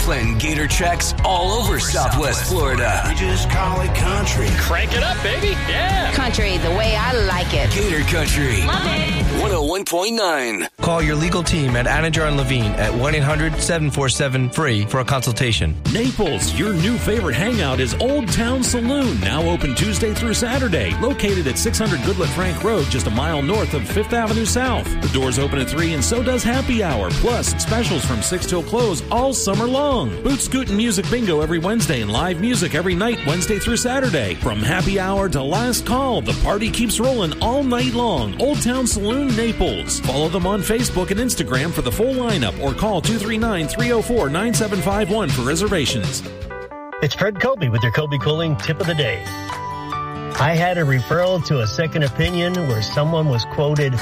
playing Gator checks all over Southwest Florida. We just call it country. Crank it up, baby. Yeah. Country the way I like it. Gator Country. Love it. 101.9. Call your legal team at Anajar and Levine at 1-800-747-FREE for a consultation. Naples, your new favorite hangout is Old Town Saloon, now open Tuesday through Saturday, located at 600 Goodlet Frank Road, just a mile north of 5th Avenue South. The doors open at 3 and so does happy hour, plus specials from 6 till close all summer long. Boot Scoot and Music Bingo every Wednesday and live music every night, Wednesday through Saturday. From happy hour to last call, the party keeps rolling all night long. Old Town Saloon, Naples. Follow them on Facebook and Instagram for the full lineup or call 239-304-9751 for reservations. It's Fred Colby with your Colby Cooling Tip of the Day. I had a referral to a second opinion where someone was quoted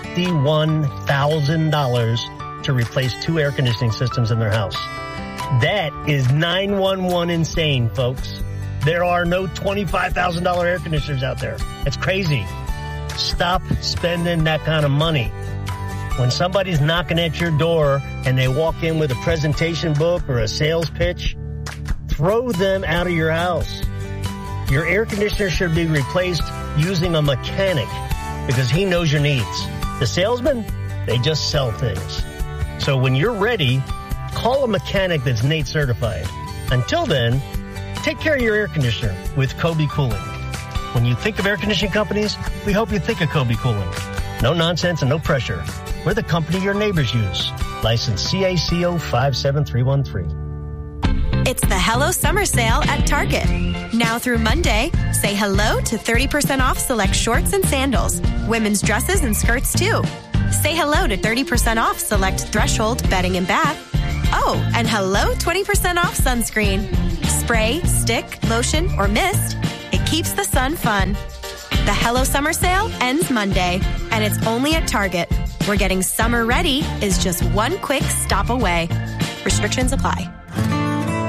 $51,000 to replace 2 air conditioning systems in their house. That is 911 insane, folks. There are no $25,000 air conditioners out there. It's crazy. Stop spending that kind of money. When somebody's knocking at your door and they walk in with a presentation book or a sales pitch, throw them out of your house. Your air conditioner should be replaced using a mechanic because he knows your needs. The salesmen, they just sell things. So when you're ready, call a mechanic that's NATE certified. Until then, take care of your air conditioner with Colby Cooling. When you think of air conditioning companies, we hope you think of Colby Cooling. No nonsense and no pressure. We're the company your neighbors use. License CACO 57313. It's the Hello Summer Sale at Target. Now through Monday, say hello to 30% off select shorts and sandals, women's dresses and skirts too. Say hello to 30% off select Threshold bedding and bath. Oh, and hello 20% off sunscreen. Spray, stick, lotion, or mist. It keeps the sun fun. The Hello Summer Sale ends Monday, and it's only at Target, where getting summer ready is just one quick stop away. Restrictions apply.